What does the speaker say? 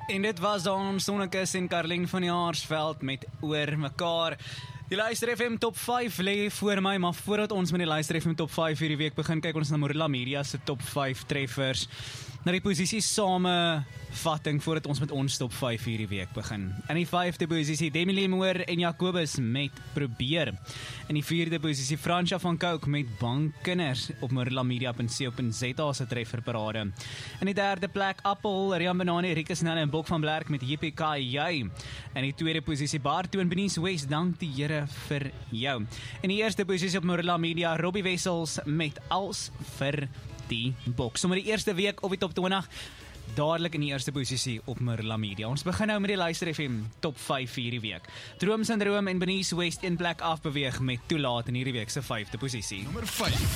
En dit was dan Sonnekus en Karlien van die Jaarsveld met Oor Mekaar. Die Luister FM Top 5 lê voor my, maar voordat ons met die Luister FM Top 5 hierdie week begin, kyk ons na Morila Media se Top 5 treffers. Na die posisie samevatting voordat ons met ons Top 5 hierdie week begin. In die 5de posisie Demi Lemoor en Jacobus met Probeer. In die 4de posisie Fransja van Cooke met Bankkinders op morilamedia.co.za se trefferparade. In die 3de plek Appel, Rian Benani, Rika Snelle en Bok van Blerk met JPKJ. In die 2de posisie Bartoe en Benice West, dank die Here vir jou. In die 1ste posisie op Morila Media, Robbie Wessels met Als vir die Bok. So met die eerste week op die Top 20, dadelik in die eerste posisie op Morila Media. Ons begin nou met die Luister FM Top 5 hierdie week. Droom Syndroom en Benice West in plek afbeweeg met Toelaat in hierdie week se 5de posisie. Nommer 5.